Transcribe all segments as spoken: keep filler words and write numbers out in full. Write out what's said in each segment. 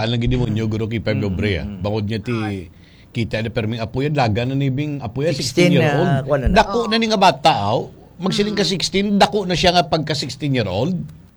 Bataan lang gini mo nyo, guro kay Pablo mm, Brea. Bangod niya ti kita na perming apoy, laga na nibing apoy, sixteen-year-old. Uh, dako oh. na ni nga bata, aw. Magsiling ka sixteen, dako na siya nga pagka sixteen-year-old.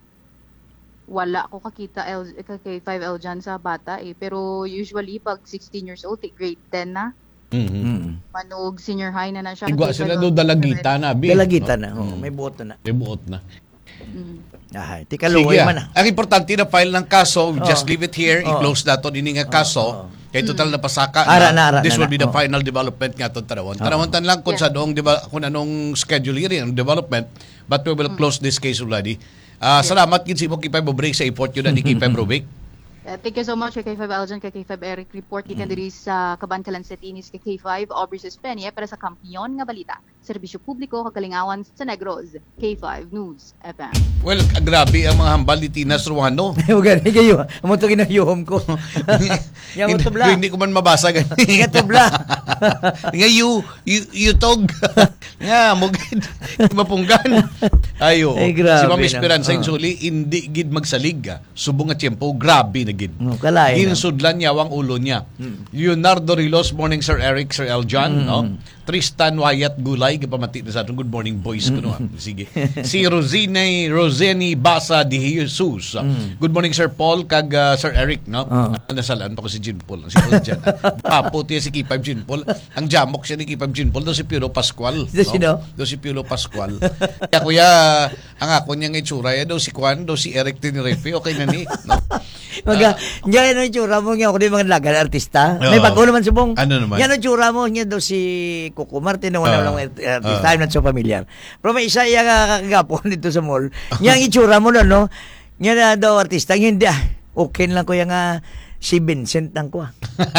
Wala ko kakita L, kay five L dyan sa bata eh. Pero usually, pag sixteen years old, grade ten na. Mm-hmm. Manog, senior high na na siya. Igwa sila do dalagita na. Bi, dalagita no? na, oh, may buot na. May buot na. Mm. Ah, tika luway man na. Ang importante na file ng kaso, oh. just leave it here, oh. i-close na ito, ini nga kaso, oh. oh. kay total na pasaka ara, na, na, ara, this na, will be na. the oh. final development nga itong Tarawan. Tarawan tan lang kung yeah. sa doong, diba, kung anong schedule here, ang development, but we will mm. close this case already. Uh, yeah. Salamat yun si mo Kipay Bobrik sa import yun na ni Kipay Bobrik. Uh, thank you so much kay K five Aljan, kay K five Eric. Report kita mm. diri sa Cabancalan City ni kay K five Aubrey Suspenia para sa Kampiyon nga balita. Serbisyo publiko kagalingawan sa Negros. K five News F M. Well, grabe ang mga hambal ni Tina Ruano. Huwag gani kayo. Amo to ginahiyom ko. Yang mo tubla. Hindi ko man mabasa gani. Nga tubla. Nga you, you, you tog. Nga, mugid. Mapunggan. Ayo. Ay, grabe. Si Ma'am Esperanza yung suli, hindi gid magsalig. Subong nga tiyempo, grabe na gid. No, kalay. Ginsudlan niya ang ulo niya. Mm. Leonardo Rilos, morning Sir Eric, Sir Eljan, mm. no? Tristan Wyatt Gulay, kapamati na sa atin. Good morning, boys. Mm. Kuno, sige. Si Rosine, Roseni Basa de Jesus. Mm. Good morning, Sir Paul, kag uh, Sir Eric, no? Uh. Nasalaan pa ko si Jean Paul. Si Paul dyan. Papo tiya si Kipab Jean Paul. Ang jamok siya ni Kipab Jean Paul. Do si Piolo Pascual. No? Do si Piolo Pascual. Kaya kuya, ang ako niya ng itsura, ya, do si Juan, do si Eric Tinirepe, okay na ni, no? Maga, uh, yan ang itsura mo nga ako din mga lagan artista. Uh, May bago naman subong. Ano naman? Yan ang itsura mo nga do si Coco Martin na wala uh, lang artista. Uh, I'm not so familiar. Pero may isa yung kakagapon dito sa mall. Yan ang itsura mo no? Yan na daw artista. Hindi, okay lang ko yung uh, si Vincent lang ko.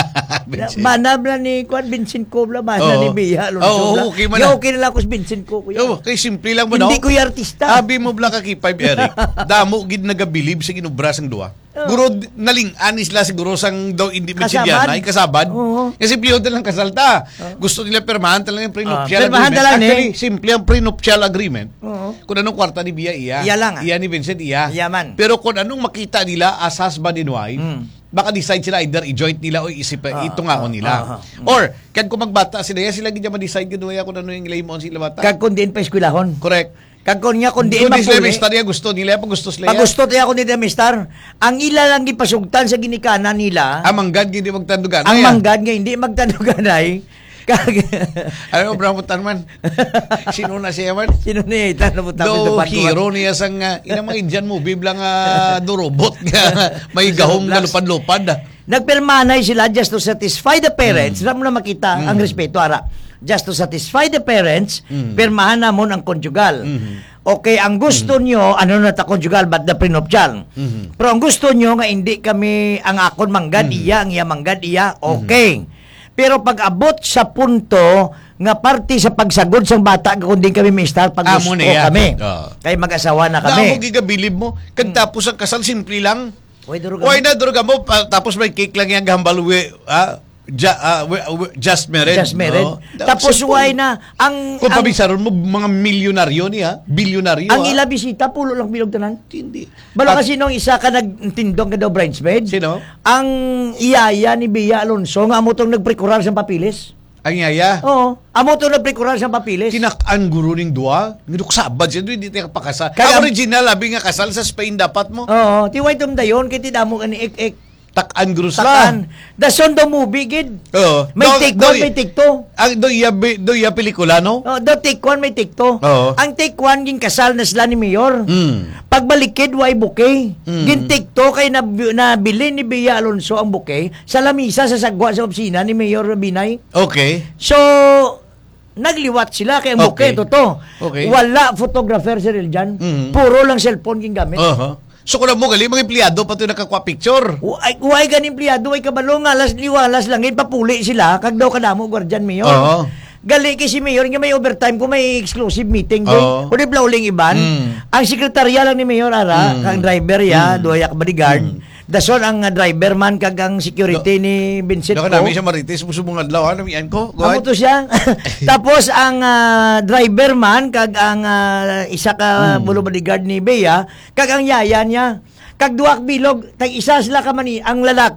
Manab na ni Juan Vincent Cobla, manab ni Bia. Oo, okay man. Okay na lang ako si Vincent ko. Oo, kay simple lang mo no? Hindi no? ko yung artista. Abi mo bla ka kipay Eric. Damo gid nagabilib sa ginubra sang duwa. Guro naling anis la siguro sang daw individual ay kasabad. Uh-huh. Kasi simple lang kasalta. Uh-huh. Gusto nila permahan talaga yung prenuptial uh, agreement. Actually, eh. simple ang prenuptial agreement. Uh-huh. Kung anong kwarta ni Bia iya. Iya lang. Iya ni Vincent iya. Iya man. Pero kung anong makita nila as husband and wife, mm. baka decide sila either i-joint nila o isip uh, ito nga ako uh, nila. Uh, uh, uh, Or kag kung magbata sila, ya sila gid ma-decide gid kung ano yung ilaymo sila bata. Kag kun diin pa eskwelahon. Correct. Kag kun nya kun diin mapuli. Kung sila gusto nila, pag gusto sila. Pag gusto tayo kun diin mistar, ang ila lang gipasugtan sa ginikanan nila. Ang manggad hindi magtandugan. Ang manggad nga hindi magtanduganay. Ano bro mutan man? Sino na siya man? Sino ni tan mutan do hero niya sang uh, ina mga Indian movie blang uh, do robot nga may gahom nga lupad-lupad. Nagpermanay sila just to satisfy the parents. Mm. Ram na makita mm. ang respeto ara. Just to satisfy the parents, mm. permahan namon ang conjugal. Mm-hmm. Okay, ang gusto mm-hmm. nyo, ano na ta conjugal, but the prenuptial. Mm-hmm. Pero ang gusto nyo nga hindi kami, ang akon manggad mm-hmm. iya, ang iya manggad iya, okay. Mm-hmm. Pero pag abot sa punto nga parte sa pagsagod sang bata kundi kami mistar pag gusto kami. Uh. Kay mag-asawa na kami. Damo gigabilib mo, kag tapos ang kasal simple lang. Oy, Oy na duruga mo tapos may cake lang yang gahambal we, ah, ja, uh, we, we, just married. Just married. No? Tapos why na ang kung pabisaron mo mga milyonaryo niya, bilyonaryo. Ang ila bisita pulo lang bilog tanan. Hindi. Bala kasi nung isa ka nagtindong ka daw bridesmaid. Sino? Ang iyaya ni Bia Alonso nga amo tong nagprekurar sa papilis. Ang iyaya? Oo. Amo tong nagprekurar sa papilis. Tinak-an guro ning duwa. Ngiduk sabad siya hindi tayo pakasal. Ang original labi nga kasal sa Spain dapat mo. Oo. Tiway tum dayon kay tidamo ka ni ek-ek. Tak-an grusla. Tak-an. The son the movie gid. Oo. May do, take do, one, may take two. Ang do ya do ya pelikula no? Oh, do take one, may take two. Oo. Ang take one ging kasal na sila ni Mayor. Mm. Pagbalik kid way bouquet. Mm. Gin take two kay na nabili ni Bia Alonso ang bouquet sa lamisa sa sagwa sa opisina ni Mayor Binay. Okay. So nagliwat sila kay ang bouquet okay. to. Okay. Wala photographer si Riljan. Mm. Puro lang cellphone ging gamit. Uh-huh. So kung mo gali mga empleyado pati nakakwa picture. Uy, uy gan empleyado ay kabalo nga alas liwalas langit papuli sila kag daw kadamo guardian mayor. Oo. Gali kay si mayor nga may overtime ko may exclusive meeting Oo. Udi blawling iban. Mm. Ang sekretarya lang ni mayor ara mm. kang driver ya, mm. duya ka bodyguard. Mm. Dason ang uh, driver man kag ang security do, ni Vincent ko. Dako nami siya marites musubong adlaw ano mian ko. Amo to siya. Tapos ang uh, driver man kag ang uh, isa ka mm. bodyguard ni Bea kag ang yaya niya. Kag duwak bilog tag isa sila ka man ang lalaki